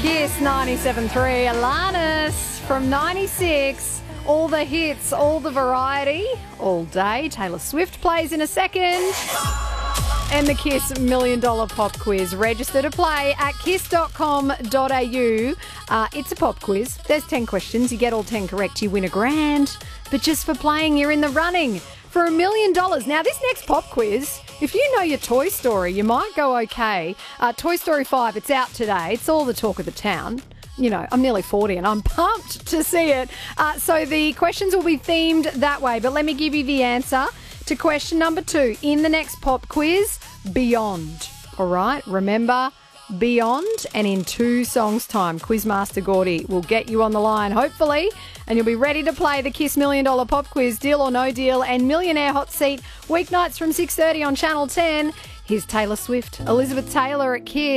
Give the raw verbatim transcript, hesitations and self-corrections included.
Kiss ninety-seven point three. Alanis from ninety-six. All the hits, all the variety, all day. Taylor Swift plays in a second. And the Kiss Million Dollar Pop Quiz. Register to play at kiss dot com dot a u. Uh, it's a pop quiz. There's ten questions. You get all ten correct, you win a grand. But just for playing, you're in the running for a million dollars. Now, this next pop quiz, if you know your Toy Story, you might go okay. Uh, Toy Story five, it's out today. It's all the talk of the town. You know, I'm nearly forty and I'm pumped to see it. Uh, so the questions will be themed that way. But let me give you the answer to question number two in the next pop quiz, Beyond. All right, remember, Beyond. And in two songs' time, Quizmaster Gordy will get you on the line, hopefully, and you'll be ready to play the Kiss Million Dollar Pop Quiz, Deal or No Deal, and Millionaire Hot Seat, weeknights from six thirty on Channel ten. Here's Taylor Swift, Elizabeth Taylor at Kiss.